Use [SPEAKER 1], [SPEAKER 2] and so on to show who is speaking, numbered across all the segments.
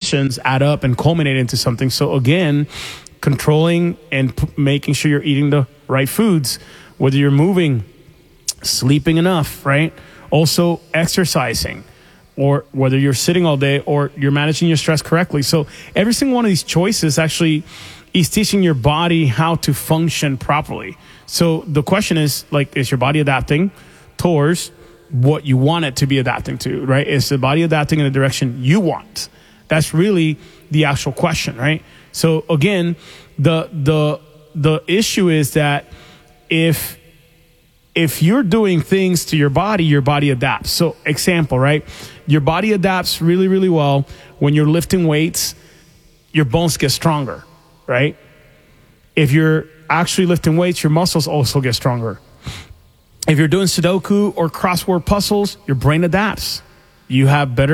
[SPEAKER 1] conditions add up and culminate into something. So again, controlling and making sure you're eating the right foods, whether you're moving, sleeping enough, right? Also exercising, or whether you're sitting all day or you're managing your stress correctly. So every single one of these choices actually is teaching your body how to function properly. So the question is, like, is your body adapting towards what you want it to be adapting to, right? Is the body adapting in the direction you want? That's really the actual question, right? So again, the issue is that if you're doing things to your body adapts. So example, right? Your body adapts really, really well when you're lifting weights. Your bones get stronger, right? If you're actually lifting weights, your muscles also get stronger. If you're doing Sudoku or crossword puzzles, your brain adapts. You have better,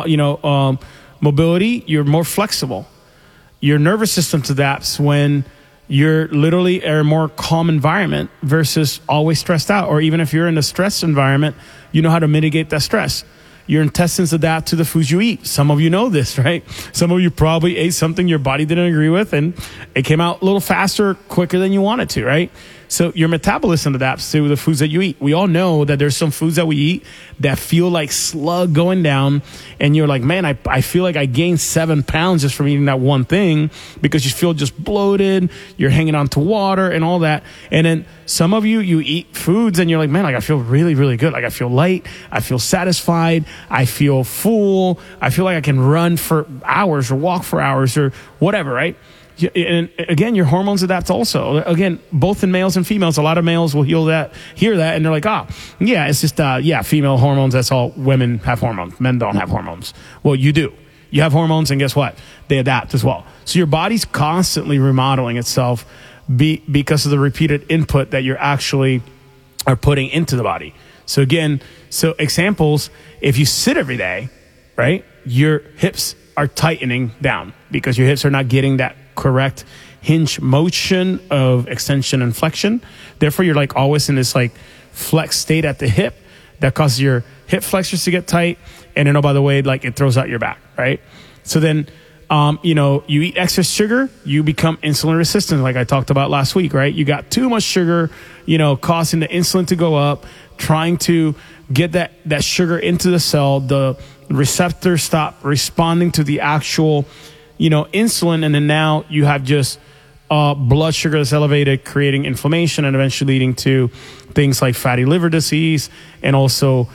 [SPEAKER 1] mobility. You're more flexible. Your nervous system adapts when you're literally in a more calm environment versus always stressed out. Or even if you're in a stressed environment, you know how to mitigate that stress. Your intestines adapt to the foods you eat. Some of you know this, right? Some of you probably ate something your body didn't agree with and it came out a little faster, quicker than you wanted to, right? So your metabolism adapts to the foods that you eat. We all know that there's some foods that we eat that feel like slug going down. And you're like, man, I feel like I gained 7 pounds just from eating that one thing, because you feel just bloated. You're hanging on to water and all that. And then some of you eat foods and you're like, man, like I feel really, really good. Like I feel light. I feel satisfied. I feel full. I feel like I can run for hours or walk for hours or whatever, right? And again, your hormones adapt also. Again, both in males and females, a lot of males will hear that, and they're like, yeah, it's just, female hormones. That's all. Women have hormones. Men don't have hormones. Well, you do. You have hormones, and guess what? They adapt as well. So your body's constantly remodeling itself because of the repeated input that you're actually are putting into the body. So again, examples, if you sit every day, right, your hips are tightening down because your hips are not getting that correct hinge motion of extension and flexion. Therefore, you're like always in this like flex state at the hip that causes your hip flexors to get tight. And then, oh, by the way, like it throws out your back, right? So then, you eat excess sugar, you become insulin resistant, like I talked about last week, right? You got too much sugar, causing the insulin to go up, trying to get that sugar into the cell. The receptors stop responding to the actual insulin, and then now you have just blood sugar that's elevated, creating inflammation and eventually leading to things like fatty liver disease and also,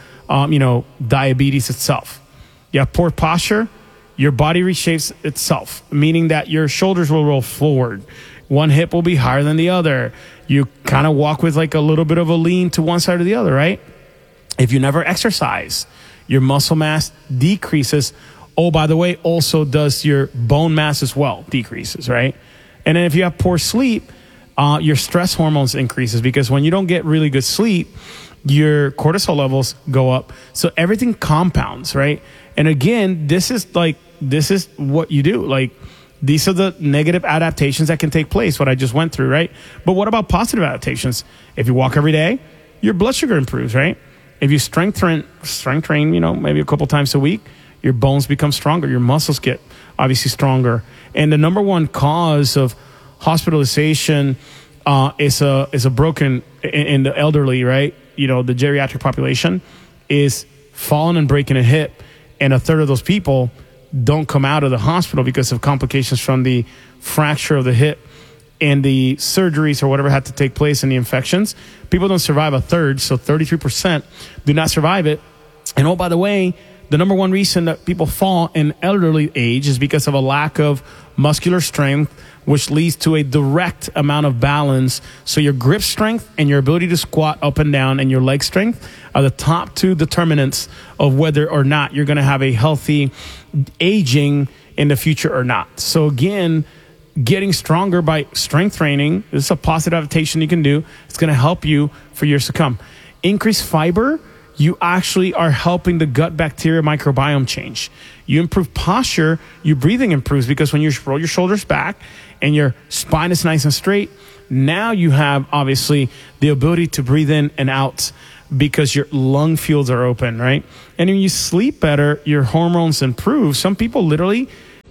[SPEAKER 1] diabetes itself. You have poor posture, your body reshapes itself, meaning that your shoulders will roll forward. One hip will be higher than the other. You kind of walk with like a little bit of a lean to one side or the other, right? If you never exercise, your muscle mass decreases. Oh, by the way, also does your bone mass as well decreases, right? And then if you have poor sleep, your stress hormones increases, because when you don't get really good sleep, your cortisol levels go up. So everything compounds, right? And again, this is what you do. Like, these are the negative adaptations that can take place, what I just went through, right? But what about positive adaptations? If you walk every day, your blood sugar improves, right? If you strength train, maybe a couple times a week, your bones become stronger. Your muscles get obviously stronger. And the number one cause of hospitalization is a broken in the elderly, right? The geriatric population is falling and breaking a hip. And a third of those people don't come out of the hospital because of complications from the fracture of the hip and the surgeries or whatever had to take place and the infections. People don't survive a third, so 33% do not survive it. And oh, by the way, the number one reason that people fall in elderly age is because of a lack of muscular strength, which leads to a direct amount of balance. So your grip strength and your ability to squat up and down and your leg strength are the top two determinants of whether or not you're going to have a healthy aging in the future or not. So again, getting stronger by strength training, this is a positive adaptation you can do. It's going to help you for years to come. Increase fiber. You actually are helping the gut bacteria microbiome change. You improve posture, your breathing improves, because when you roll your shoulders back and your spine is nice and straight, now you have obviously the ability to breathe in and out because your lung fields are open, right? And when you sleep better, your hormones improve. Some people literally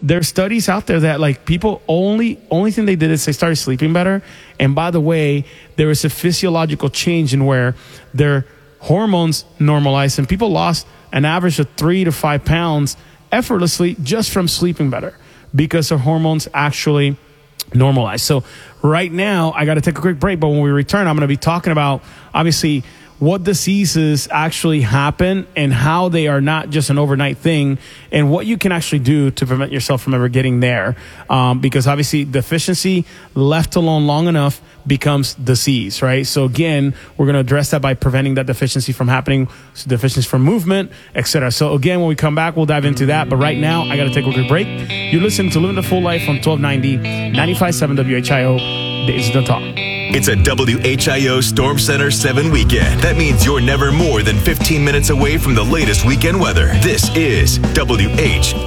[SPEAKER 1] there's studies out there that like people only thing they did is they started sleeping better. And by the way, there was a physiological change in where their hormones normalized, and people lost an average of 3 to 5 pounds effortlessly just from sleeping better because their hormones actually normalized. So right now, I got to take a quick break, but when we return, I'm going to be talking about obviously what diseases actually happen and how they are not just an overnight thing, and what you can actually do to prevent yourself from ever getting there. Because obviously deficiency left alone long enough becomes disease, right? So again, we're going to address that by preventing that deficiency from happening, so deficiency from movement, etc. So again, when we come back, we'll dive into that. But right now, I got to take a quick break. You're listening to Living the Full Life on 1290, 95.7 WHIO. This is the talk.
[SPEAKER 2] It's a WHIO Storm Center 7 weekend. That means you're never more than 15 minutes away from the latest weekend weather. This is WHIO.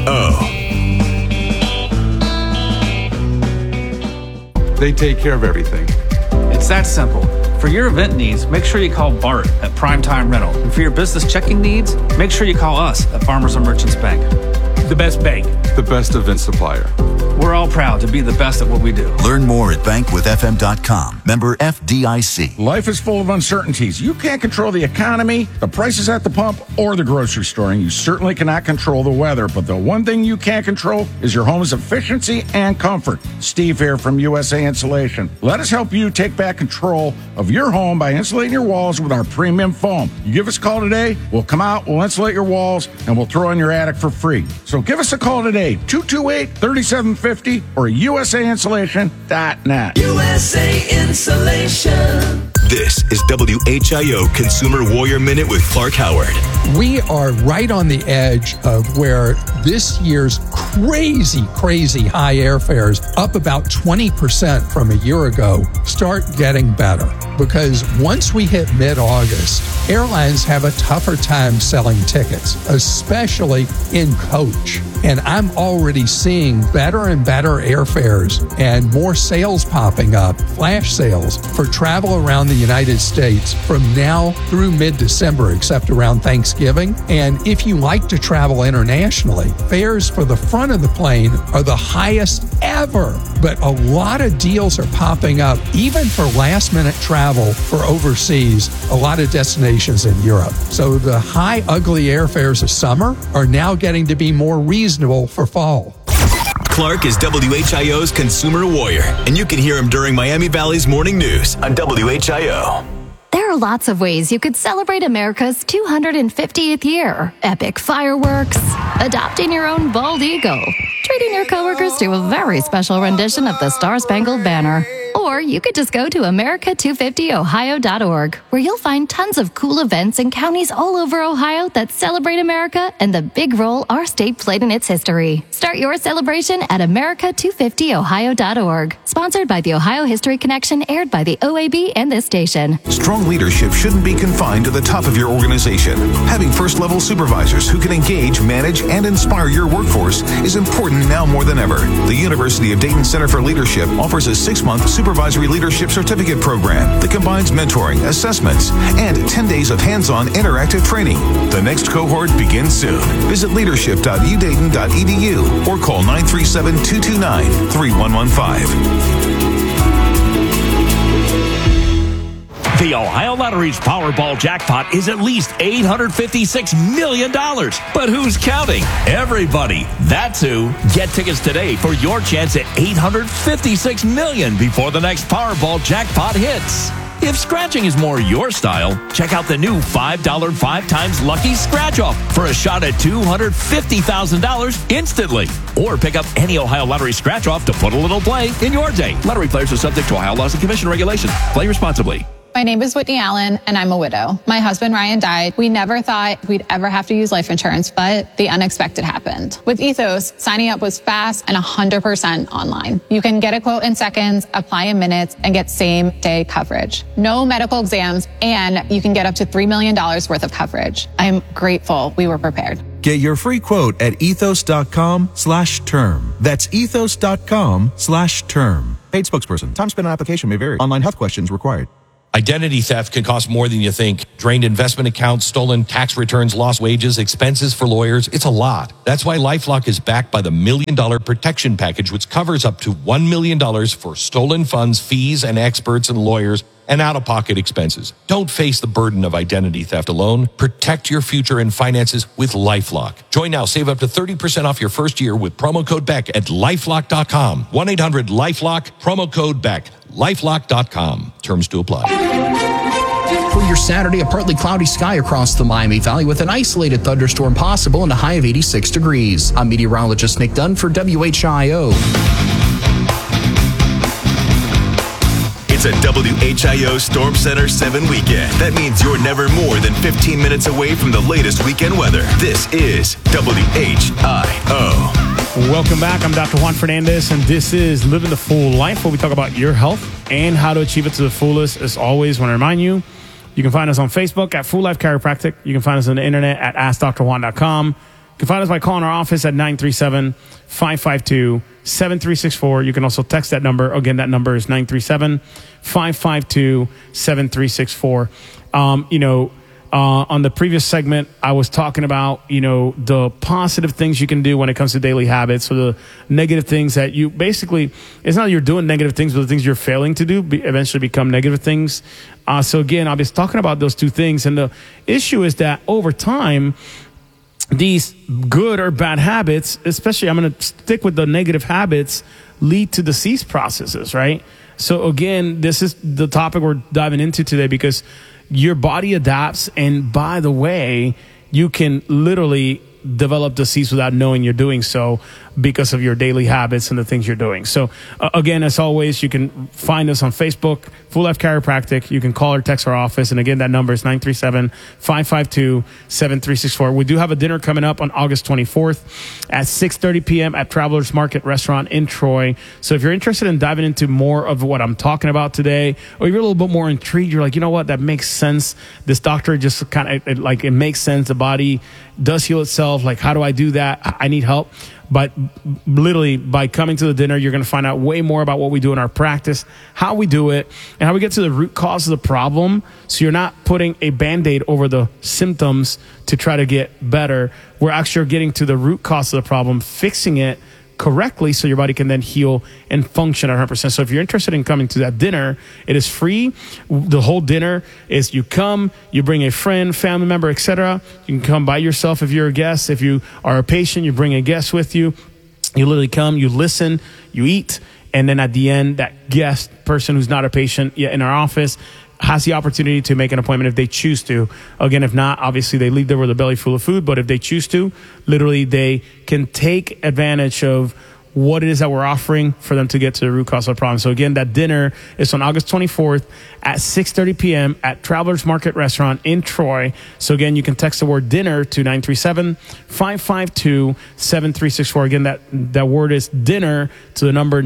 [SPEAKER 3] They take care of everything.
[SPEAKER 4] It's that simple. For your event needs, make sure you call Bart at Primetime Rental. And for your business checking needs, make sure you call us at Farmers and Merchants Bank.
[SPEAKER 1] The best bank.
[SPEAKER 3] The best event supplier.
[SPEAKER 4] We're all proud to be the best at what we do.
[SPEAKER 5] Learn more at bankwithfm.com. Member FDIC.
[SPEAKER 6] Life is full of uncertainties. You can't control the economy, the prices at the pump, or the grocery store. And you certainly cannot control the weather. But the one thing you can control is your home's efficiency and comfort. Steve here from USA Insulation. Let us help you take back control of your home by insulating your walls with our premium foam. You give us a call today, we'll come out, we'll insulate your walls, and we'll throw in your attic for free. So give us a call today, 228-3750 or USAinsulation.net.
[SPEAKER 7] USA Insulation.
[SPEAKER 2] This is WHIO Consumer Warrior Minute with Clark Howard.
[SPEAKER 8] We are right on the edge of where this year's crazy high airfares, up about 20% from a year ago, start getting better. Because once we hit mid-August, airlines have a tougher time selling tickets, especially in coach. And I'm already seeing better and better airfares and more sales popping up, flash sales for travel around the United States from now through mid-December, except around Thanksgiving. And if you like to travel internationally, fares for the front of the plane are the highest ever. But a lot of deals are popping up, even for last-minute travel for overseas, a lot of destinations in Europe. So the high, ugly airfares of summer are now getting to be more reasonable for fall.
[SPEAKER 2] Clark is WHIO's Consumer Warrior, and you can hear him during Miami Valley's morning news on WHIO.
[SPEAKER 9] There are lots of ways you could celebrate America's 250th year. Epic fireworks, adopting your own bald eagle, treating your coworkers to a very special rendition of the Star-Spangled Banner. Or you could just go to America250ohio.org, where you'll find tons of cool events in counties all over Ohio that celebrate America and the big role our state played in its history. Start your celebration at America250ohio.org. Sponsored by the Ohio History Connection, aired by the OAB and this station.
[SPEAKER 10] Strong leadership shouldn't be confined to the top of your organization. Having first-level supervisors who can engage, manage, and inspire your workforce is important now more than ever. The University of Dayton Center for Leadership offers a 6-month Supervisory Leadership Certificate program that combines mentoring, assessments, and 10 days of hands-on interactive training. The next cohort begins soon. Visit leadership.udayton.edu or call 937-229-3115.
[SPEAKER 11] The Ohio Lottery's Powerball jackpot is at least $856 million. But who's counting? Everybody. That's who. Get tickets today for your chance at $856 million before the next Powerball jackpot hits. If scratching is more your style, check out the new $5 5 times Lucky Scratch Off for a shot at $250,000 instantly. Or pick up any Ohio Lottery Scratch Off to put a little play in your day. Lottery players are subject to Ohio laws and commission regulations. Play responsibly.
[SPEAKER 12] My name is Whitney Allen, and I'm a widow. My husband, Ryan, died. We never thought we'd ever have to use life insurance, but the unexpected happened. With Ethos, signing up was fast and 100% online. You can get a quote in seconds, apply in minutes, and get same-day coverage. No medical exams, and you can get up to $3 million worth of coverage. I'm grateful we were prepared.
[SPEAKER 13] Get your free quote at ethos.com/term. That's ethos.com/term. Paid spokesperson. Time spent on application may vary. Online health questions required. Identity theft can cost more than you think. Drained investment accounts, stolen tax returns, lost wages, expenses for lawyers. It's a lot. That's why LifeLock is backed by the $1 Million Protection Package, which covers up to $1 million for stolen funds, fees, and experts and lawyers, and out-of-pocket expenses. Don't face the burden of identity theft alone. Protect your future and finances with LifeLock. Join now. Save up to 30% off your first year with promo code BECK at LifeLock.com. 1-800-LifeLock, promo code BECK. LifeLock.com. Terms to apply.
[SPEAKER 14] For your Saturday, a partly cloudy sky across the Miami Valley with an isolated thunderstorm possible and a high of 86 degrees. I'm meteorologist Nick Dunn for WHIO.
[SPEAKER 2] It's a WHIO Storm Center 7 weekend. That means you're never more than 15 minutes away from the latest weekend weather. This is WHIO.
[SPEAKER 1] Welcome back. I'm Dr. Juan Fernandez, and this is Living the Full Life, where we talk about your health and how to achieve it to the fullest. As always, I want to remind you, you can find us on Facebook at Full Life Chiropractic. You can find us on the internet at AskDrJuan.com. You can find us by calling our office at 937-552-7364. You can also text that number. Again, that number is 937-552-7364. On the previous segment, I was talking about, the positive things you can do when it comes to daily habits. So the negative things that you basically, it's not that you're doing negative things, but the things you're failing to do eventually become negative things. So again, I was talking about those two things. And the issue is that over time, these good or bad habits, especially I'm going to stick with the negative habits, lead to disease processes, right? So again, this is the topic we're diving into today because your body adapts. And by the way, you can literally develop disease without knowing you're doing so because of your daily habits and the things you're doing. So again, as always, you can find us on Facebook, Full Life Chiropractic. You can call or text our office. And again, that number is 937-552-7364. We do have a dinner coming up on August 24th at 6:30 p.m. at Travelers Market Restaurant in Troy. So if you're interested in diving into more of what I'm talking about today, or you're a little bit more intrigued, you're like, you know what, that makes sense. This doctor just kind of, it makes sense. The body does heal itself. Like, how do I do that? I need help. But literally, by coming to the dinner, you're going to find out way more about what we do in our practice, how we do it, and how we get to the root cause of the problem. So you're not putting a Band-Aid over the symptoms to try to get better. We're actually getting to the root cause of the problem, fixing it correctly so your body can then heal and function at 100%. So if you're interested in coming to that dinner, it is free. The whole dinner is you come, you bring a friend, family member, etc. You can come by yourself if you're a guest. If you are a patient, you bring a guest with you. You literally come, you listen, you eat, and then at the end, that guest person who's not a patient yet in our office has the opportunity to make an appointment if they choose to. Again, if not, obviously they leave there with a belly full of food, but if they choose to, literally they can take advantage of what it is that we're offering for them to get to the root cause of the problem. So again, that dinner is on August 24th at 6:30 p.m. at Travelers Market Restaurant in Troy. So again, you can text the word dinner to 937-552-7364. Again, that word is dinner to the number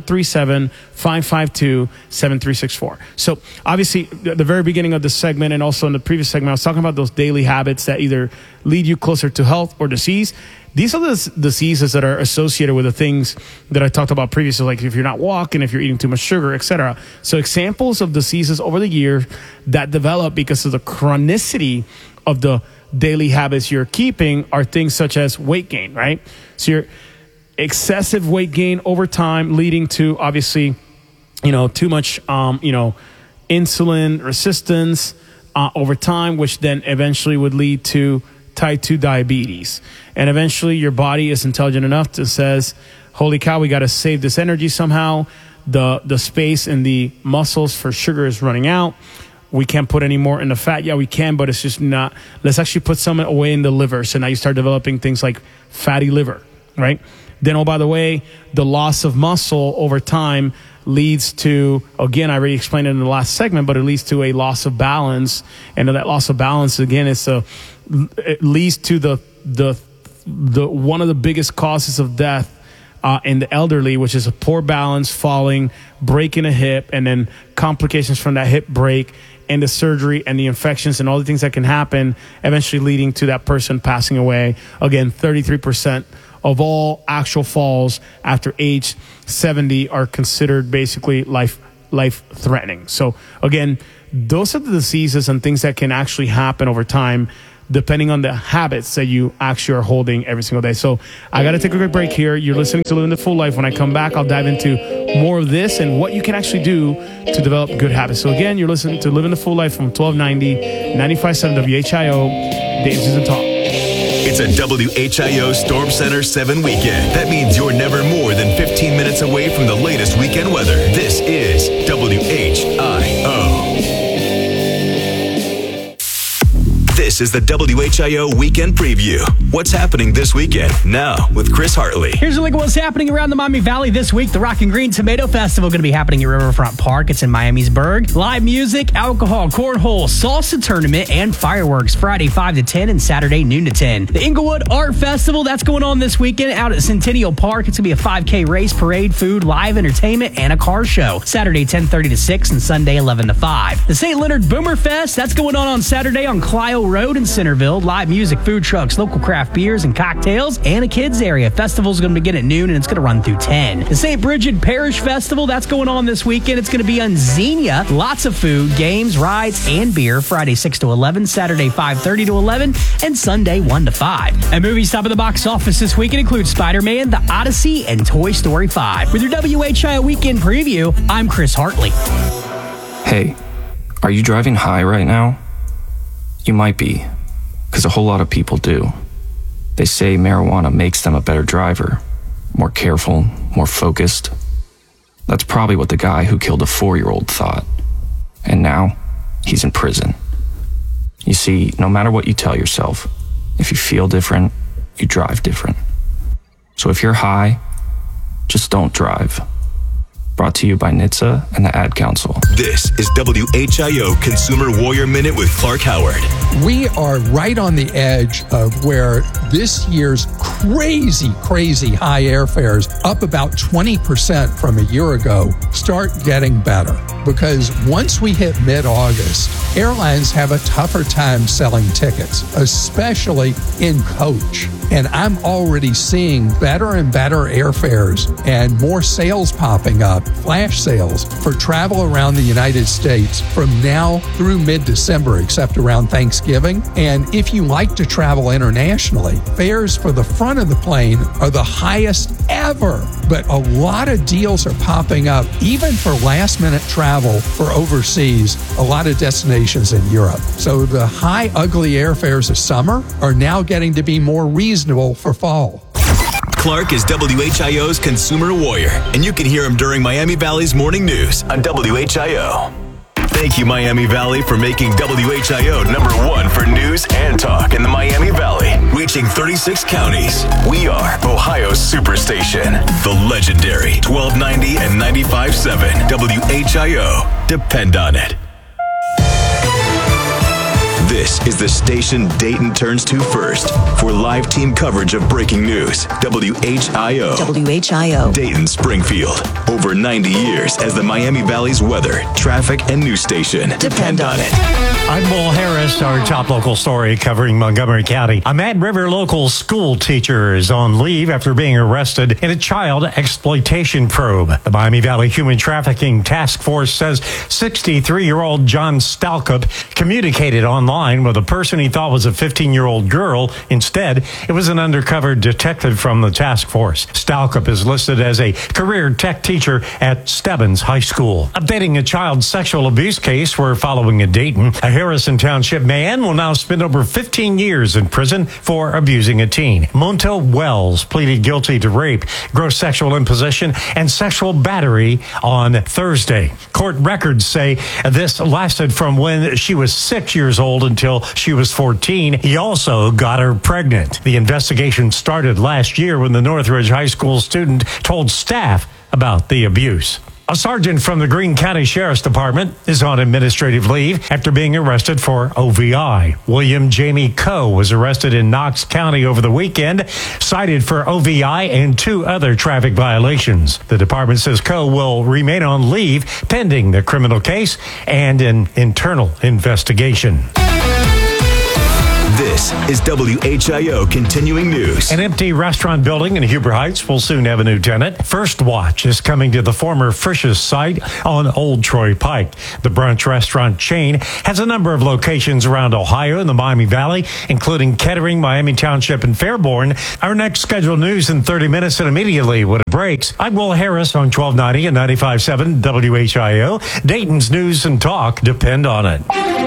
[SPEAKER 1] 937-552-7364. So obviously, at the very beginning of this segment and also in the previous segment, I was talking about those daily habits that either lead you closer to health or disease. These are the diseases that are associated with the things that I talked about previously, like if you're not walking, if you're eating too much sugar, etc. So examples of diseases over the year that develop because of the chronicity of the daily habits you're keeping are things such as weight gain, right? So your excessive weight gain over time leading to obviously, too much, insulin resistance over time, which then eventually would lead to type 2 diabetes. And eventually your body is intelligent enough to says, holy cow, we got to save this energy somehow. The space in the muscles for sugar is running out. We can't put any more in the fat. Yeah, we can, but it's just not. Let's actually put some away in the liver. So now you start developing things like fatty liver, right? Then, oh, by the way, the loss of muscle over time leads to, again, I already explained it in the last segment, but it leads to a loss of balance. And that loss of balance, again, it leads to the one of the biggest causes of death in the elderly, which is a poor balance, falling, breaking a hip, and then complications from that hip break and the surgery and the infections and all the things that can happen, eventually leading to that person passing away. Again, 33% of all actual falls after age 70 are considered basically life-threatening. So again, those are the diseases and things that can actually happen over time, depending on the habits that you actually are holding every single day. So I got to take a quick break here. You're listening to Living the Full Life. When I come back, I'll dive into more of this and what you can actually do to develop good habits. So again, you're listening to Living the Full Life from 1290, 95.7 WHIO, Dave Susan Talk.
[SPEAKER 2] It's a WHIO Storm Center 7 weekend. That means you're never more than 15 minutes away from the latest weekend weather. This is WHIO. This is the WHIO Weekend Preview. What's happening this weekend? Now, with Chris Hartley.
[SPEAKER 15] Here's a look at what's happening around the Miami Valley this week. The Rock and Green Tomato Festival going to be happening at Riverfront Park. It's in Miamisburg. Live music, alcohol, cornhole, salsa tournament, and fireworks Friday 5 to 10 and Saturday noon to 10. The Inglewood Art Festival, that's going on this weekend out at Centennial Park. It's going to be a 5K race, parade, food, live entertainment, and a car show. Saturday 10:30 to 6 and Sunday 11 to 5. The St. Leonard Boomer Fest, that's going on Saturday on Clio Road in Centerville. Live music, food trucks, local craft beers and cocktails, and a kids area. Festival's going to begin at noon and it's going to run through 10. The St. Bridget Parish Festival, that's going on this weekend. It's going to be on Xenia. Lots of food, games, rides, and beer. Friday 6 to 11, Saturday 5:30 to 11, and Sunday 1 to 5. And movies top of the box office this weekend include Spider-Man, The Odyssey, and Toy Story 5. With your WHIO Weekend Preview, I'm Chris Hartley.
[SPEAKER 16] Hey, are you driving high right now? You might be, because a whole lot of people do. They say marijuana makes them a better driver, more careful, more focused. That's probably what the guy who killed a 4-year-old thought. And now, he's in prison. You see, no matter what you tell yourself, if you feel different, you drive different. So if you're high, just don't drive. Brought to you by NHTSA and the Ad Council.
[SPEAKER 2] This is WHIO Consumer Warrior Minute with Clark Howard.
[SPEAKER 8] We are right on the edge of where this year's crazy high airfares, up about 20% from a year ago, start getting better. Because once we hit mid-August, airlines have a tougher time selling tickets, especially in coach. And I'm already seeing better and better airfares and more sales popping up, flash sales for travel around the United States from now through mid-December, except around Thanksgiving. And if you like to travel internationally, fares for the front of the plane are the highest ever. But a lot of deals are popping up, even for last-minute travel for overseas, a lot of destinations in Europe. So the high, ugly airfares of summer are now getting to be more reasonable for fall.
[SPEAKER 2] Clark is WHIO's Consumer Warrior, and you can hear him during Miami Valley's morning news on WHIO. Thank you, Miami Valley, for making WHIO #1 for news and talk in the Miami Valley, reaching 36 counties. We are Ohio's Superstation, the legendary 1290 and 95.7 WHIO. Depend on it. This is the station Dayton turns to first for live team coverage of breaking news. WHIO.
[SPEAKER 17] WHIO.
[SPEAKER 2] Dayton, Springfield. Over 90 years as the Miami Valley's weather, traffic, and news station. Depend on it.
[SPEAKER 18] I'm Bull Harris, our top local story covering Montgomery County. A Mad River local school teacher is on leave after being arrested in a child exploitation probe. The Miami Valley Human Trafficking Task Force says 63-year-old John Stalkup communicated online with a person he thought was a 15-year-old girl. Instead, it was an undercover detective from the task force. Stalkup is listed as a career tech teacher at Stebbins High School. Updating a child sexual abuse case we're following in Dayton. A Harrison Township man will now spend over 15 years in prison for abusing a teen. Montel Wells pleaded guilty to rape, gross sexual imposition, and sexual battery on Thursday. Court records say this lasted from when she was 6 years old until she was 14. He also got her pregnant. The investigation started last year when the Northridge High School student told staff about the abuse. A sergeant from the Greene County Sheriff's Department is on administrative leave after being arrested for OVI. William Jamie Coe was arrested in Knox County over the weekend, cited for OVI and 2 other traffic violations. The department says Coe will remain on leave pending the criminal case and an internal investigation.
[SPEAKER 2] This is WHIO Continuing News.
[SPEAKER 18] An empty restaurant building in Huber Heights will soon have a new tenant. First Watch is coming to the former Frisch's site on Old Troy Pike. The brunch restaurant chain has a number of locations around Ohio and the Miami Valley, including Kettering, Miami Township, and Fairborn. Our next scheduled news in 30 minutes and immediately when it breaks. I'm Will Harris on 1290 and 95.7 WHIO. Dayton's news and talk depend on it.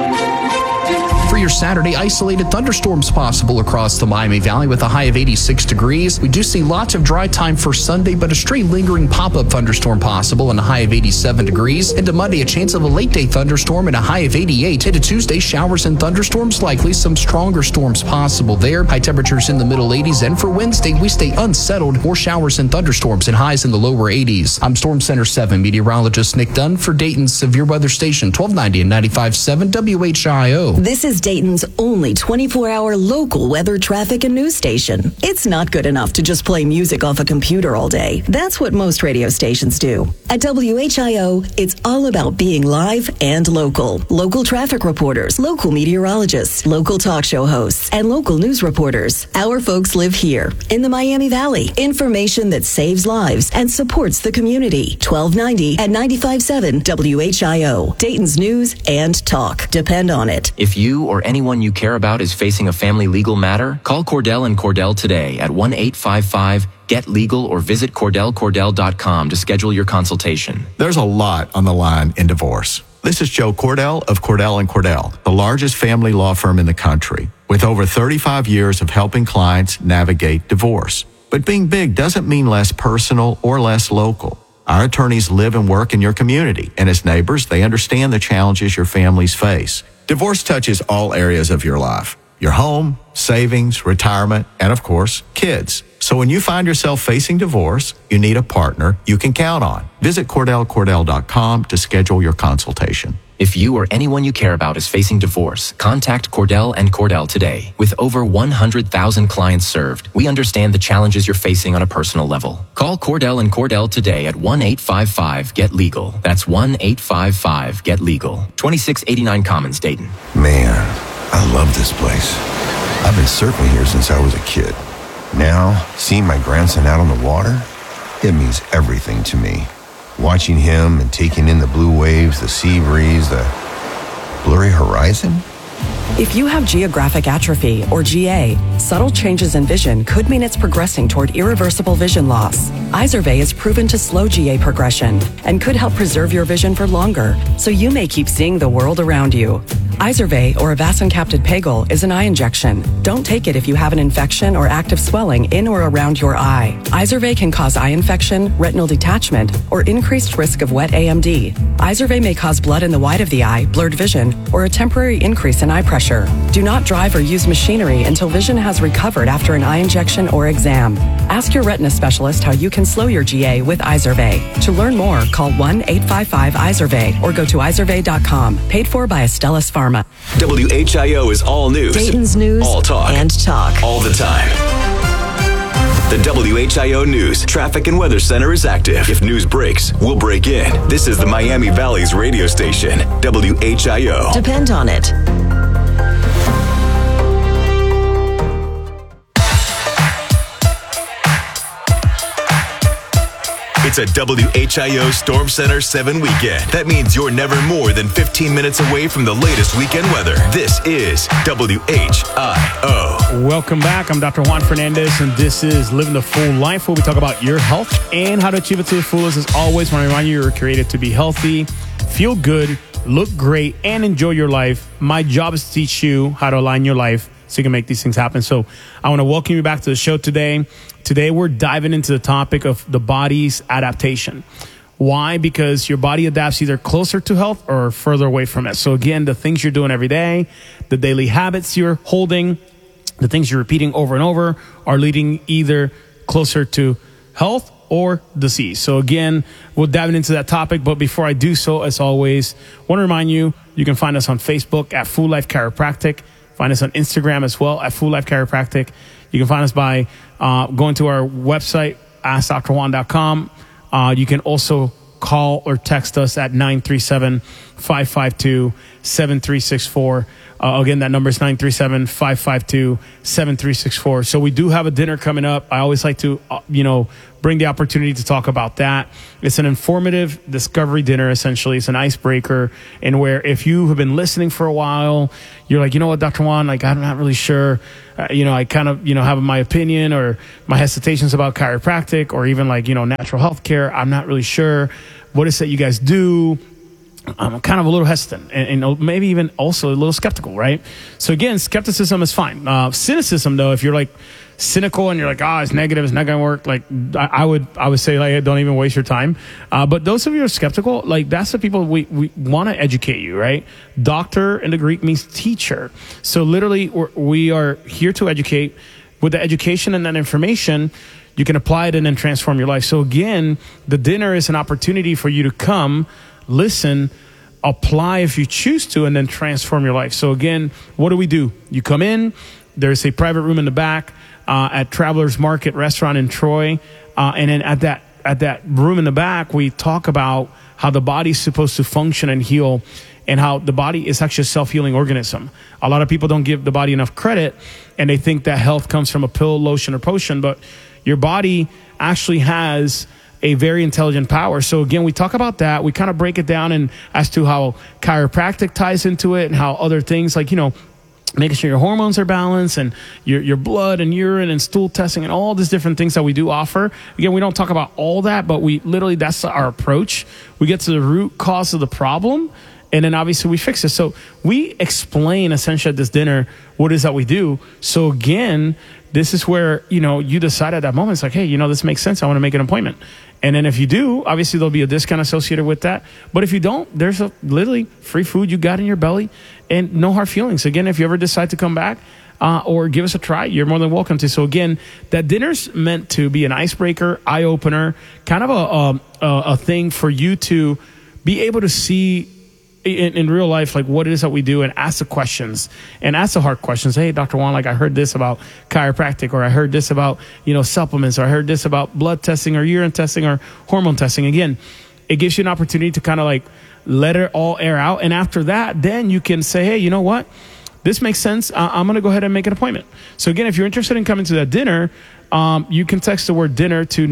[SPEAKER 14] For your Saturday, isolated thunderstorms possible across the Miami Valley with a high of 86 degrees. We do see lots of dry time for Sunday, but a stray lingering pop-up thunderstorm possible and a high of 87 degrees. Into Monday, a chance of a late-day thunderstorm and a high of 88. Into Tuesday, showers and thunderstorms likely. Some stronger storms possible there. High temperatures in the middle 80s. And for Wednesday, we stay unsettled. More showers and thunderstorms and highs in the lower 80s. I'm Storm Center 7 meteorologist Nick Dunn for Dayton's Severe Weather Station, 1290 and 95.7 WHIO.
[SPEAKER 17] This is Dayton's only 24-hour local weather, traffic, and news station. It's not good enough to just play music off a computer all day. That's what most radio stations do. At WHIO, it's all about being live and local. Local traffic reporters, local meteorologists, local talk show hosts, and local news reporters. Our folks live here in the Miami Valley. Information that saves lives and supports the community. 1290 and 95.7 WHIO. Dayton's news and talk. Depend on it.
[SPEAKER 19] If you or anyone you care about is facing a family legal matter, call Cordell & Cordell today at 1-855-GET-LEGAL or visit CordellCordell.com to schedule your consultation.
[SPEAKER 20] There's a lot on the line in divorce. This is Joe Cordell of Cordell & Cordell, the largest family law firm in the country, with over 35 years of helping clients navigate divorce. But being big doesn't mean less personal or less local. Our attorneys live and work in your community, and as neighbors, they understand the challenges your families face. Divorce touches all areas of your life. Your home, savings, retirement, and of course, kids. So when you find yourself facing divorce, you need a partner you can count on. Visit CordellCordell.com to schedule your consultation.
[SPEAKER 19] If you or anyone you care about is facing divorce, contact Cordell & Cordell today. With over 100,000 clients served, we understand the challenges you're facing on a personal level. Call Cordell & Cordell today at 1-855-GET-LEGAL. That's 1-855-GET-LEGAL. 2689 Commons, Dayton.
[SPEAKER 21] Man, I love this place. I've been surfing here since I was a kid. Now, seeing my grandson out on the water, it means everything to me. Watching him and taking in the blue waves, the sea breeze, the blurry horizon.
[SPEAKER 22] If you have geographic atrophy, or GA, subtle changes in vision could mean it's progressing toward irreversible vision loss. Izervay is proven to slow GA progression and could help preserve your vision for longer, so you may keep seeing the world around you. Izervay, or avacincaptad pegol, is an eye injection. Don't take it if you have an infection or active swelling in or around your eye. Izervay can cause eye infection, retinal detachment, or increased risk of wet AMD. Izervay may cause blood in the white of the eye, blurred vision, or a temporary increase in eye pressure. Do not drive or use machinery until vision has recovered after an eye injection or exam. Ask your retina specialist how you can slow your GA with Izervay. To learn more, call 1-855-IZERVAY or go to izervay.com. Paid for by Astellas Pharma.
[SPEAKER 2] WHIO is all news.
[SPEAKER 17] Dayton's news
[SPEAKER 2] all talk.
[SPEAKER 17] And talk.
[SPEAKER 2] All the time. The WHIO News Traffic and Weather Center is active. If news breaks, we'll break in. This is the Miami Valley's radio station, WHIO.
[SPEAKER 17] Depend on it.
[SPEAKER 2] It's a WHIO Storm Center 7 weekend. That means you're never more than 15 minutes away from the latest weekend weather. This is WHIO.
[SPEAKER 1] Welcome back. I'm Dr. Juan Fernandez, and this is Living the Full Life, where we talk about your health and how to achieve it to the fullest. As always, I want to remind you, you're created to be healthy, feel good, look great, and enjoy your life. My job is to teach you how to align your life so you can make these things happen. So I want to welcome you back to the show today. Today, we're diving into the topic of the body's adaptation. Why? Because your body adapts either closer to health or further away from it. So again, the things you're doing every day, the daily habits you're holding, the things you're repeating over and over are leading either closer to health or disease. So again, we're diving into that topic. But before I do so, as always, I want to remind you, you can find us on Facebook at Full Life Chiropractic. Find us on Instagram as well at Full Life Chiropractic. You can find us by going to our website, AskDrJuan.com. You can also call or text us at 937-552-7364. Again, that number is 937-552-7364. So we do have a dinner coming up. I always like to, bring the opportunity to talk about that. It's an informative discovery dinner, essentially. It's an icebreaker, and where if you have been listening for a while, you're like, you know what, Dr. Juan, like, I'm not really sure. I kind of, have my opinion or my hesitations about chiropractic or even like, natural health care. I'm not really sure. What is it you guys do? I'm kind of a little hesitant and maybe even also a little skeptical, right? So again, skepticism is fine. Cynicism, though, if you're like cynical and you're like, it's negative, it's not going to work, like I would say, like, don't even waste your time. But those of you who are skeptical, like, that's the people we want to educate you, right? Doctor in the Greek means teacher. So literally we are here to educate. With the education and that information, you can apply it and then transform your life. So again, the dinner is an opportunity for you to come, listen, apply if you choose to, and then transform your life. So again, what do? You come in, there's a private room in the back at Travelers Market Restaurant in Troy. And then at that room in the back, we talk about how the body's supposed to function and heal, and how the body is actually a self-healing organism. A lot of people don't give the body enough credit, and they think that health comes from a pill, lotion, or potion, but your body actually has a very intelligent power. So again, we talk about that. We kind of break it down and as to how chiropractic ties into it and how other things like, making sure your hormones are balanced and your blood and urine and stool testing and all these different things that we do offer. Again, we don't talk about all that, but that's our approach. We get to the root cause of the problem, and then obviously we fix it. So we explain essentially at this dinner what it is that we do. So again, this is where, you decide at that moment, it's like, hey, this makes sense. I want to make an appointment. And then if you do, obviously there'll be a discount associated with that. But if you don't, there's literally free food you got in your belly and no hard feelings. Again, if you ever decide to come back or give us a try, you're more than welcome to. So again, that dinner's meant to be an icebreaker, eye-opener, kind of a thing for you to be able to see in real life, like what it is that we do, and ask the questions and ask the hard questions. Hey, Dr. Juan, like I heard this about chiropractic, or I heard this about, supplements, or I heard this about blood testing or urine testing or hormone testing. Again, it gives you an opportunity to kind of like let it all air out. And after that, then you can say, hey, you know what? This makes sense. I'm going to go ahead and make an appointment. So again, if you're interested in coming to that dinner, you can text the word dinner to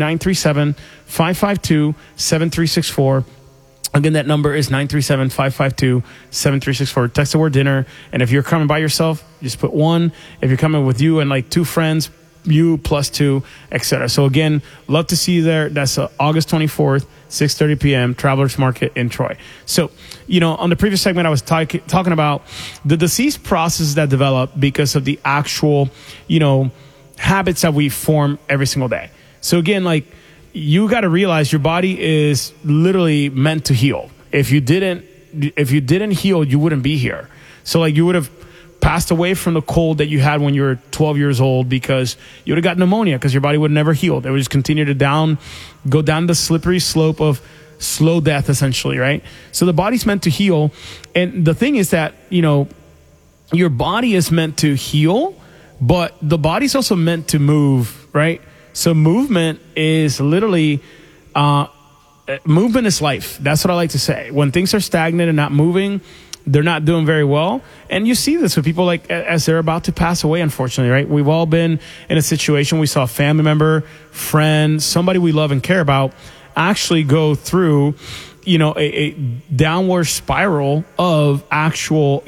[SPEAKER 1] 937-552-7364. Again, that number is 937-552-7364. Text the word dinner. And if you're coming by yourself, just put 1. If you're coming with you and like 2 friends, you plus 2, etc. So again, love to see you there. That's August 24th, 6:30 p.m., Travelers Market in Troy. So, on the previous segment, I was talking about the disease processes that develop because of the actual, habits that we form every single day. So again, like, you got to realize your body is literally meant to heal. If you didn't heal, you wouldn't be here. So like you would have passed away from the cold that you had when you were 12 years old because you would have got pneumonia because your body would never heal. It would just continue to go down the slippery slope of slow death, essentially, right? So the body's meant to heal. And the thing is that, your body is meant to heal, but the body's also meant to move, right? So movement is literally, movement is life. That's what I like to say. When things are stagnant and not moving, they're not doing very well. And you see this with people like as they're about to pass away, unfortunately, right? We've all been in a situation. We saw a family member, friend, somebody we love and care about actually go through, a downward spiral of actual,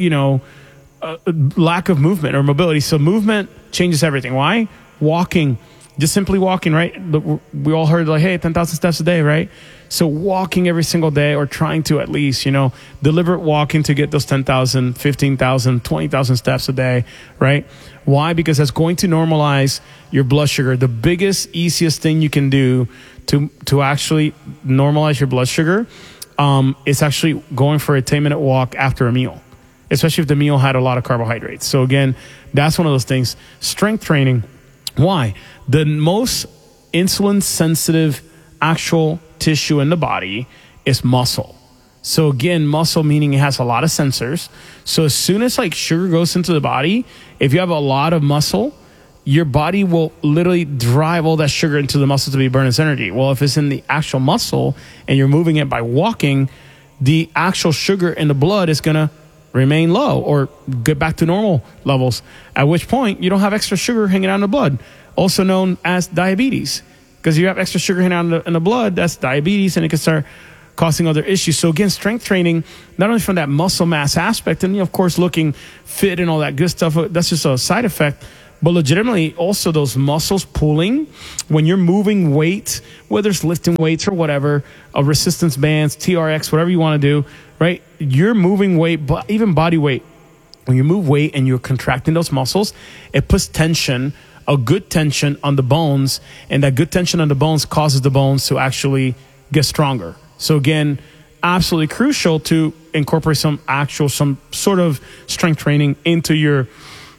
[SPEAKER 1] lack of movement or mobility. So movement changes everything. Why? Walking. Just simply walking, right? We all heard like, hey, 10,000 steps a day, right? So walking every single day, or trying to at least, deliberate walking to get those 10,000, 15,000, 20,000 steps a day, right? Why? Because that's going to normalize your blood sugar. The biggest, easiest thing you can do to actually normalize your blood sugar is actually going for a 10-minute walk after a meal, especially if the meal had a lot of carbohydrates. So again, that's one of those things. Strength training. Why? The most insulin sensitive actual tissue in the body is muscle. So again, muscle meaning it has a lot of sensors. So as soon as like sugar goes into the body, if you have a lot of muscle, your body will literally drive all that sugar into the muscle to be burned as energy. Well, if it's in the actual muscle and you're moving it by walking, the actual sugar in the blood is going to remain low or get back to normal levels, at which point you don't have extra sugar hanging out in the blood, also known as diabetes. Because you have extra sugar hanging out in the blood, that's diabetes, and it can start causing other issues. So again, strength training, not only from that muscle mass aspect, and of course looking fit and all that good stuff, that's just a side effect, but legitimately also those muscles pulling when you're moving weight, whether it's lifting weights or whatever, resistance bands, TRX, whatever you want to do, right? You're moving weight, but even body weight. When you move weight and you're contracting those muscles, it puts tension, a good tension on the bones, and that good tension on the bones causes the bones to actually get stronger. So again, absolutely crucial to incorporate some sort of strength training into your,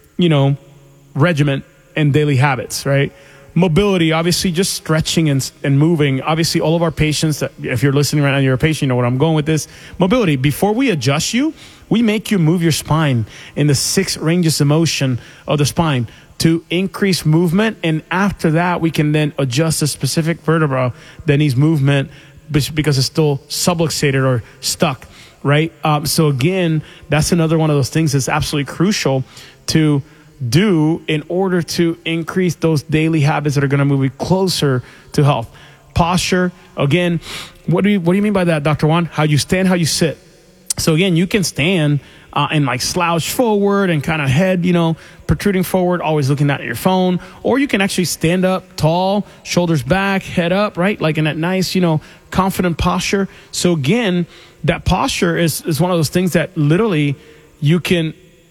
[SPEAKER 1] regimen and daily habits, right? Mobility, obviously just stretching and moving. Obviously all of our patients, if you're listening right now, you're a patient, you know where I'm going with this. Mobility, before we adjust you, we make you move your spine in the 6 ranges of motion of the spine to increase movement. And after that, we can then adjust the specific vertebra that needs movement because it's still subluxated or stuck, right? So again, that's another one of those things that's absolutely crucial to do in order to increase those daily habits that are going to move you closer to health. Posture, again, what do you mean by that, Dr. Juan? How you stand, how you sit. So again, you can stand and like slouch forward and kind of head, protruding forward, always looking at your phone, or you can actually stand up tall, shoulders back, head up, right? Like in that nice, confident posture. So again, that posture is one of those things that literally you can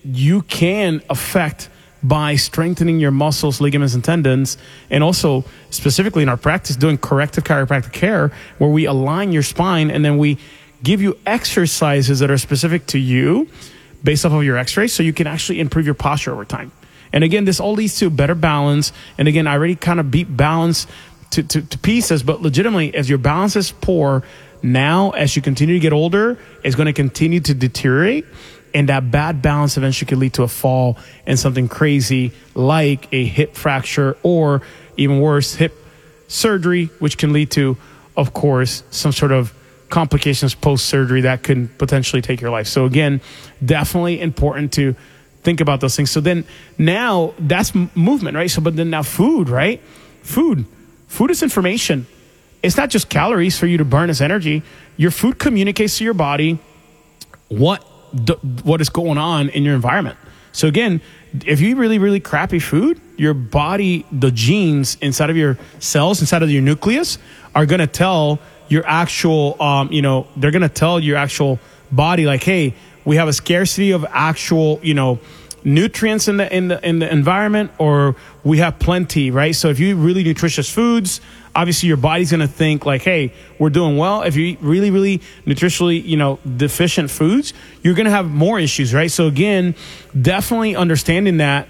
[SPEAKER 1] affect by strengthening your muscles, ligaments, and tendons, and also specifically in our practice doing corrective chiropractic care where we align your spine and then we give you exercises that are specific to you based off of your x-rays so you can actually improve your posture over time. And again, this all leads to better balance. And again, I already kind of beat balance to pieces, but legitimately as your balance is poor, now as you continue to get older, it's going to continue to deteriorate. And that bad balance eventually could lead to a fall and something crazy like a hip fracture or even worse, hip surgery, which can lead to, of course, some sort of complications post-surgery that could potentially take your life. So again, definitely important to think about those things. So then now that's movement, right? So, but then now food, right? Food is information. It's not just calories for you to burn as energy. Your food communicates to your body what is going on in your environment. So again, if you eat really, really crappy food, your body, the genes inside of your cells, inside of your nucleus are going to tell your actual, they're going to tell your actual body like, hey, we have a scarcity of actual, nutrients in the environment, or we have plenty, right? So if you eat really nutritious foods, obviously your body's going to think like, hey, we're doing well. If you eat really, really nutritionally, deficient foods, you're going to have more issues, right? So again, definitely understanding that,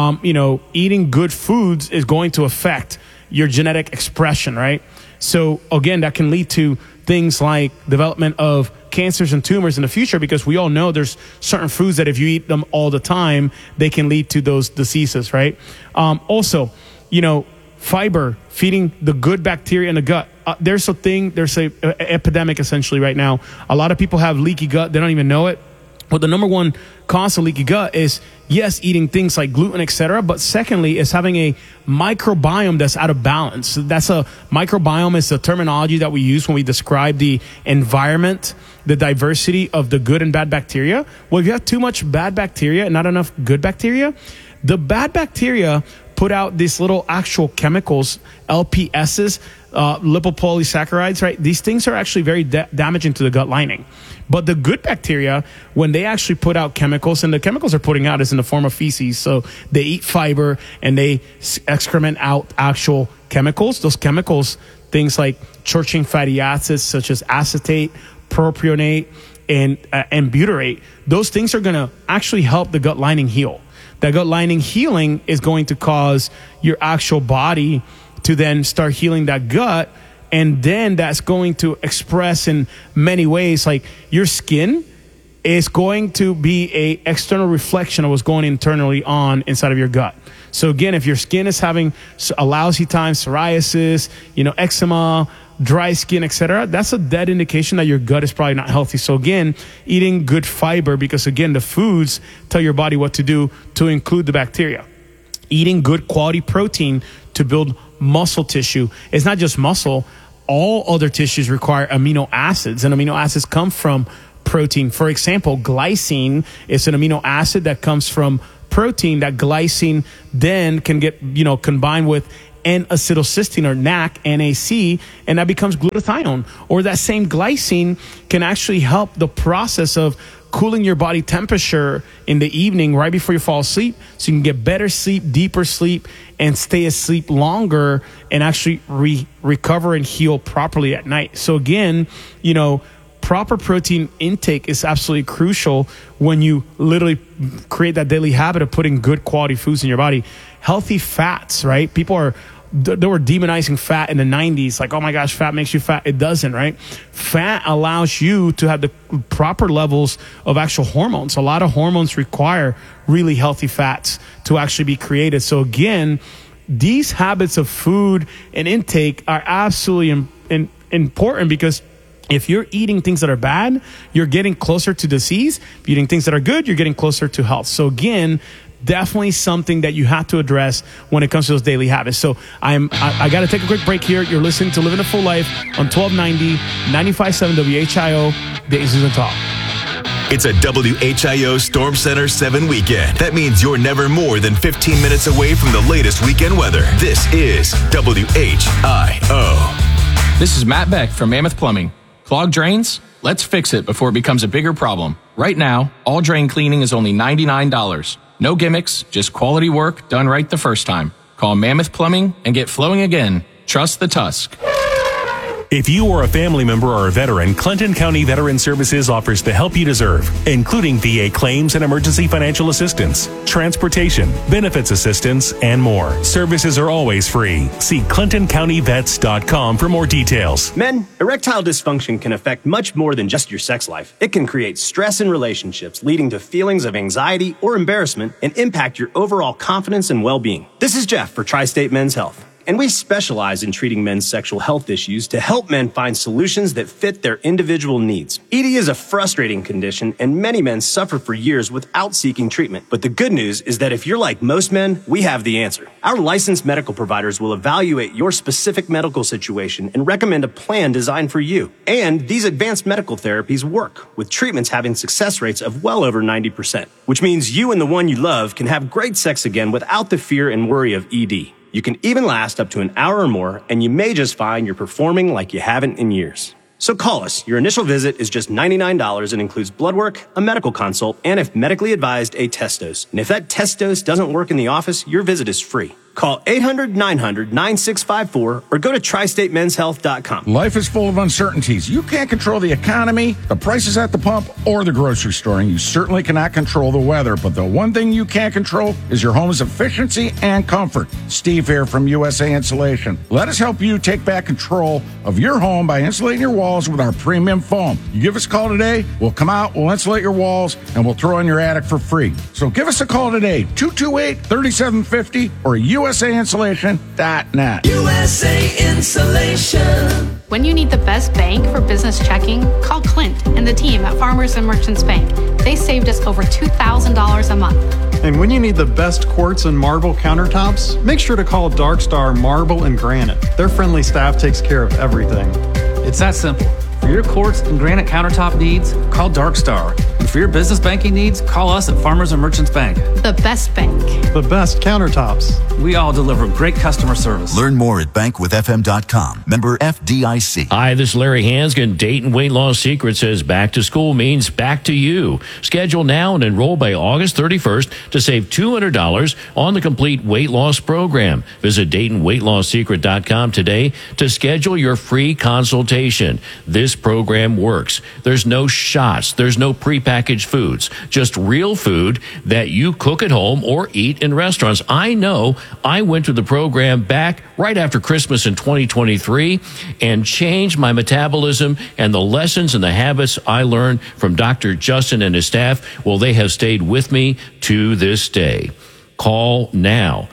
[SPEAKER 1] eating good foods is going to affect your genetic expression, right? So again, that can lead to things like development of cancers and tumors in the future, because we all know there's certain foods that if you eat them all the time, they can lead to those diseases, right? Also, fiber, feeding the good bacteria in the gut. There's a epidemic essentially right now. A lot of people have leaky gut. They don't even know it. But the number one cause of leaky gut is, yes, eating things like gluten, etc. But secondly, is having a microbiome that's out of balance. Microbiome is the terminology that we use when we describe the environment, the diversity of the good and bad bacteria. Well, if you have too much bad bacteria and not enough good bacteria, the bad bacteria put out these little actual chemicals, LPSs, lipopolysaccharides, right? These things are actually very damaging to the gut lining. But the good bacteria, when they actually put out chemicals, and the chemicals they're putting out is in the form of feces, so they eat fiber and they excrement out actual chemicals. Those chemicals, things like short-chain fatty acids such as acetate, propionate, and butyrate, those things are going to actually help the gut lining heal. That gut lining healing is going to cause your actual body to then start healing that gut. And then that's going to express in many ways, like your skin is going to be a external reflection of what's going internally on inside of your gut. So again, if your skin is having a lousy time, psoriasis, eczema, dry skin, etc., that's a dead indication that your gut is probably not healthy. So again, eating good fiber, because again, the foods tell your body what to do to include the bacteria. Eating good quality protein to build muscle tissue. It's not just muscle. All other tissues require amino acids, and amino acids come from protein. For example, glycine is an amino acid that comes from protein. That glycine then can get, combined with N-acetylcysteine, or NAC, and that becomes glutathione. Or that same glycine can actually help the process of cooling your body temperature in the evening right before you fall asleep, so you can get better sleep, deeper sleep, and stay asleep longer, and actually recover and heal properly at night. So again, proper protein intake is absolutely crucial when you literally create that daily habit of putting good quality foods in your body. Healthy fats, right? They were demonizing fat in the 90s. Like, oh my gosh, fat makes you fat. It doesn't, right? Fat allows you to have the proper levels of actual hormones. A lot of hormones require really healthy fats to actually be created. So again, these habits of food and intake are absolutely important, because if you're eating things that are bad, you're getting closer to disease. If you're eating things that are good, you're getting closer to health. So again, definitely something that you have to address when it comes to those daily habits. So I got to take a quick break here. You're listening to Living a Full Life on 1290, 95.7 WHIO, Dayton News and Talk.
[SPEAKER 2] It's a WHIO Storm Center 7 weekend. That means you're never more than 15 minutes away from the latest weekend weather. This is WHIO.
[SPEAKER 3] This is Matt Beck from Mammoth Plumbing. Clogged drains? Let's fix it before it becomes a bigger problem. Right now, all drain cleaning is only $99. No gimmicks, just quality work done right the first time. Call Mammoth Plumbing and get flowing again. Trust the Tusk.
[SPEAKER 4] If you or a family member or a veteran, Clinton County Veteran Services offers the help you deserve, including VA claims and emergency financial assistance, transportation, benefits assistance, and more. Services are always free. See ClintonCountyVets.com for more details.
[SPEAKER 23] Men, erectile dysfunction can affect much more than just your sex life. It can create stress in relationships, leading to feelings of anxiety or embarrassment, and impact your overall confidence and well-being. This is Jeff for Tri-State Men's Health, and we specialize in treating men's sexual health issues to help men find solutions that fit their individual needs. ED is a frustrating condition, and many men suffer for years without seeking treatment. But the good news is that if you're like most men, we have the answer. Our licensed medical providers will evaluate your specific medical situation and recommend a plan designed for you. And these advanced medical therapies work, with treatments having success rates of well over 90%, which means you and the one you love can have great sex again without the fear and worry of ED. You can even last up to an hour or more, and you may just find you're performing like you haven't in years. So call us. Your initial visit is just $99 and includes blood work, a medical consult, and if medically advised, a test dose. And if that test dose doesn't work in the office, your visit is free. Call 800-900-9654 or go to TriStateMen'sHealth.com.
[SPEAKER 6] Life is full of uncertainties. You can't control the economy, the prices at the pump, or the grocery store, and you certainly cannot control the weather. But the one thing you can control is your home's efficiency and comfort. Steve here from USA Insulation. Let us help you take back control of your home by insulating your walls with our premium foam. You give us a call today, we'll come out, we'll insulate your walls, and we'll throw in your attic for free. So give us a call today, 228-3750 or USAinsulation.net.
[SPEAKER 7] USA Insulation.
[SPEAKER 24] When you need the best bank for business checking, call Clint and the team at Farmers and Merchants Bank. They saved us over $2,000 a month.
[SPEAKER 25] And when you need the best quartz and marble countertops, make sure to call Dark Star Marble and Granite. Their friendly staff takes care of everything.
[SPEAKER 26] It's that simple. For your quartz and granite countertop needs, call Dark Star. And for your business banking needs, call us at Farmers and Merchants Bank.
[SPEAKER 24] The best bank.
[SPEAKER 25] The best countertops.
[SPEAKER 26] We all deliver great customer service.
[SPEAKER 5] Learn more at bankwithfm.com. Member FDIC.
[SPEAKER 11] Hi, this is Larry Hanskin. Dayton Weight Loss Secret says back to school means back to you. Schedule now and enroll by August 31st to save $200 on the complete weight loss program. Visit DaytonWeightLossSecret.com today to schedule your free consultation. This program works. There's no shots. There's no prepackaged foods. Just real food that you cook at home or eat in restaurants. I know I went to the program back right after Christmas in 2023 and changed my metabolism, and the lessons and the habits I learned from Dr. Justin and his staff, well, they have stayed with me to this day. Call now.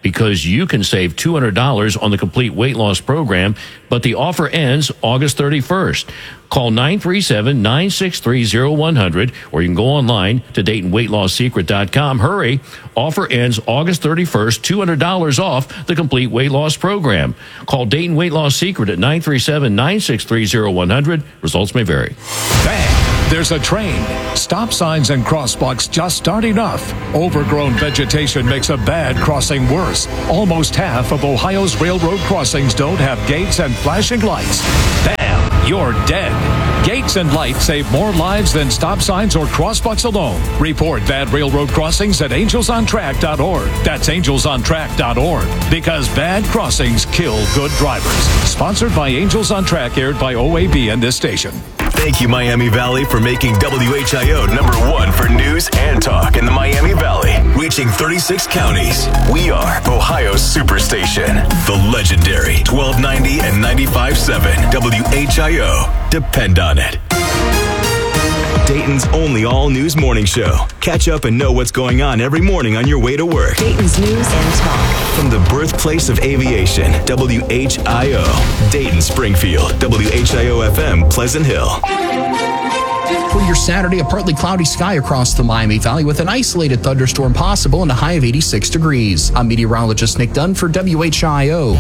[SPEAKER 9] because you can save $200 on the complete weight loss program, but the offer ends August 31st. Call 937-963-0100, or you can go online to DaytonWeightLossSecret.com. Hurry. Offer ends August 31st. $200 off the complete weight loss program. Call Dayton Weight Loss Secret at 937-963-0100. Results may vary.
[SPEAKER 10] Bang! There's a train. Stop signs and crosswalks just aren't enough. Overgrown vegetation makes a bad crossing worse. Almost half of Ohio's railroad crossings don't have gates and flashing lights. Bam! You're dead. Gates and lights save more lives than stop signs or crosswalks alone. Report bad railroad crossings at angelsontrack.org. That's angelsontrack.org. Because bad crossings kill good drivers. Sponsored by Angels on Track, aired by OAB and this station.
[SPEAKER 2] Thank you, Miami Valley, for making WHIO #1 for news and talk in the Miami Valley. Reaching 36 counties. We are Ohio's Superstation. The legendary 1290 and 95.7 WHIO. Depend on it. Dayton's only all-news morning show. Catch up and know what's going on every morning on your way to work.
[SPEAKER 17] Dayton's news and talk.
[SPEAKER 2] From the birthplace of aviation, WHIO. Dayton, Springfield, WHIO-FM, Pleasant Hill.
[SPEAKER 14] For your Saturday, a partly cloudy sky across the Miami Valley with an isolated thunderstorm possible and a high of 86 degrees. I'm meteorologist Nick Dunn for WHIO.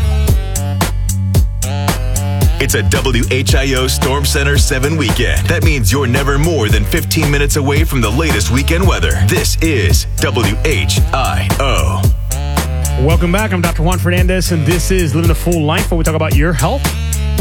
[SPEAKER 2] It's a WHIO Storm Center 7 weekend. That means you're never more than 15 minutes away from the latest weekend weather. This is WHIO.
[SPEAKER 1] Welcome back. I'm Dr. Juan Fernandez, and this is Living a Full Life, where we talk about your health